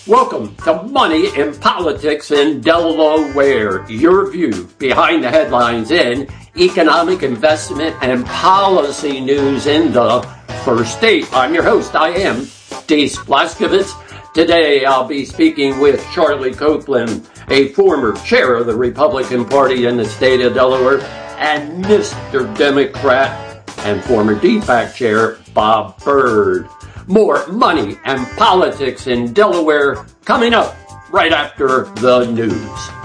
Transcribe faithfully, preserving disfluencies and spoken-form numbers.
Welcome to Money and Politics in Delaware, your view behind the headlines in economic, investment, and policy news in the first state. I'm your host. I am Deese Blaskovitz. Today I'll be speaking with Charlie Copeland, a former chair of the Republican Party in the state of Delaware, and Mister Democrat and former D PAC chair, Bob Byrd. More money and politics in Delaware coming up right after the news.